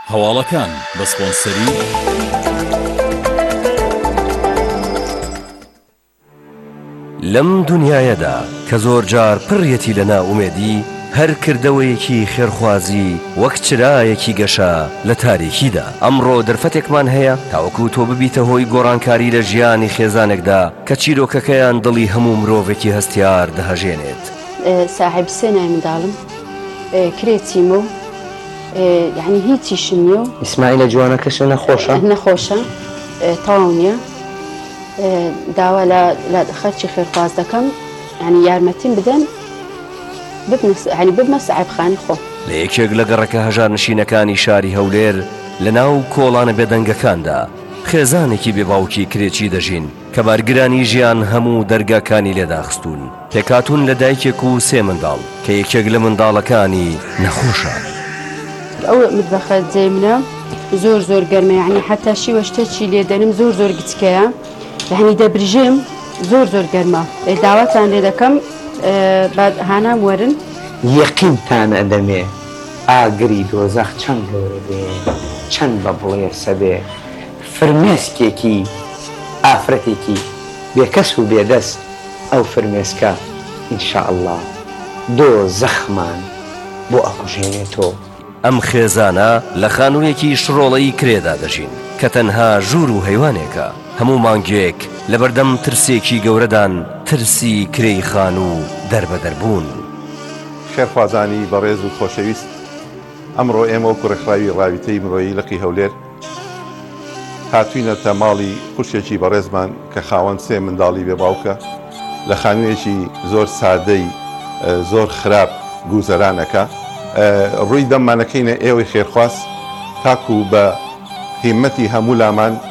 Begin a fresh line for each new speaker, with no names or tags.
هەواڵەکان بە سپۆنسەری
لەم دنیایەدا کە زۆر جار پڕیەتی لە ناومێدی هەر کردەوەیەکی خێرخوازی وەک چرایەکی گەشە لە تاریکیدا. ئەمڕۆ دەرفەتێکمان هەیە تاوەکو تۆ ببیتە هۆی گۆڕانکاری لە ژیانی خێزانێکدا کە چیرۆکەکەیان دڵی هەموو مرۆڤێکی هەستیار دەهەژێنێت.
ساحب سێنای منداڵم کرێچیمە و یعنی هیچیشم نییە و
ئیسماعیلە جوانەکەش
نەخۆشە تەواو نییە. داوا لە خەرچی خێرخواز دەکەم ینی یارمەتیم بدەن ببمە ساحبخانی خۆ.
لە یەکێک لە گەڕەکە هەژار نشینەکانی شاری هەولێر لە ناو کۆڵانە بێدەنگەکاندا خێزانێکی بێباوکی کرێکی دەژین کە بارگرانی ژیان هەموو دەرگاکانی لێداخستون. پێکاتون لە دایکێک و سێ منداڵ کە یەکێک لە منداڵەکانی نەخۆشە.
ئەو مدبەخە جێ منە زۆر گەرمە، یعنی حتا شیوە شتێکی لێدەنم زۆر گچکەیە، یعنی دەبرژێم زۆر گەرمە. داواتان لێ دەکەم هانام وەرن.
یەقینتان ئەدەمێ ئاگری دۆزەخ چەند گەورە بێ چەند بە بڵێر سەبێ فرمێسکێکی ئافرەتێکی بێکەس و بێدەست ئەو فرمێسکە ئینشاءالله دۆزەخمان بۆ ئەکوژێنێتەوە.
ئەم خێزانە لە خانوویەکی شڕۆڵەی کرێدا دەژین کە تەنها ژوور و هەیوانێکە. هەموو مانگێک لە بەردەم ترسێکی گەورەدان ترسی کرێی خان و دەربەدەربوون.
خێرخوازانی بەڕێز و خۆشەویست، ئەمڕۆ ئێمە و کوڕەخراوی ڕاویتەی مرۆیی لەقی هەولێر هاتووینەتە ماڵی خوشێکی بەڕێزمان کە خاوەن سێ منداڵی بێباوکە لە خانوویەکی زۆر سادەی زۆر خراپ گوزەرانەکە. ڕووی دەممانەکەینە ئێوەی خێرخواست تاکو بە هیمەتی هەموو لامان